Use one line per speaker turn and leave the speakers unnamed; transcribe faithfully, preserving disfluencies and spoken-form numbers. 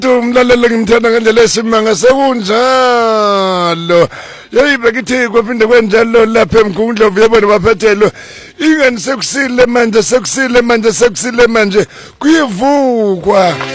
umlaleli ngimthanda ngendlela esimanga sekunjalo yeyi bekithi kwaphinde kwenjalo lapha eMgungundlovu yabona baphethelo ingani sekusile manje sekusile manje sekusile manje kuyivukwa